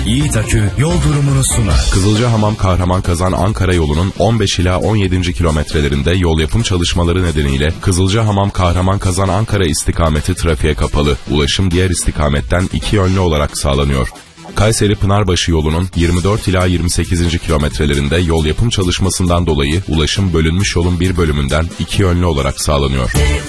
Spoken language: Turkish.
Yiğit Akü yol durumunu sunar. Kızılcahamam Kahramanmazan Ankara yolunun 15 ila 17. kilometrelerinde yol yapım çalışmaları nedeniyle Kızılcahamam Kahramanmazan Ankara istikameti trafiğe kapalı. Ulaşım diğer istikametten iki yönlü olarak sağlanıyor. Kayseri Pınarbaşı yolunun 24 ila 28. kilometrelerinde yol yapım çalışmasından dolayı ulaşım bölünmüş yolun bir bölümünden iki yönlü olarak sağlanıyor.